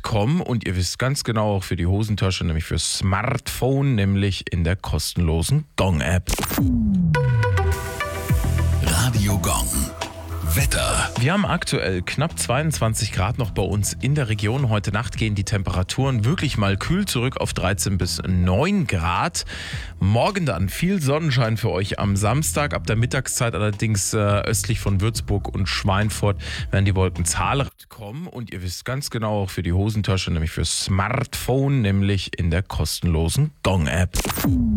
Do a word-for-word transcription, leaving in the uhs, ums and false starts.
com und ihr wisst ganz genau auch für die Hosentasche, nämlich für Smartphone, nämlich in der kostenlosen Gong-App. Radio Gong. Wetter. Wir haben aktuell knapp zweiundzwanzig Grad noch bei uns in der Region. Heute Nacht gehen die Temperaturen wirklich mal kühl zurück auf dreizehn bis neun Grad. Morgen dann viel Sonnenschein für euch am Samstag. Ab der Mittagszeit allerdings äh, östlich von Würzburg und Schweinfurt werden die Wolken zahlreich kommen. Und ihr wisst ganz genau auch für die Hosentasche, nämlich für Smartphone, nämlich in der kostenlosen Gong-App.